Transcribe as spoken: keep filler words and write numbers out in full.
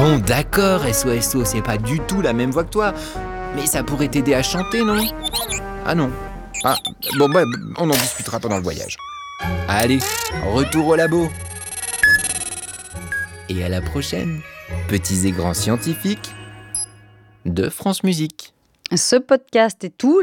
Bon, d'accord, S O S O, c'est pas du tout la même voix que toi. Mais ça pourrait t'aider à chanter, non? Ah non. Ah, bon, bah, on en discutera pendant le voyage. Allez, retour au labo. Et à la prochaine, petits et grands scientifiques de France Musique. Ce podcast et tout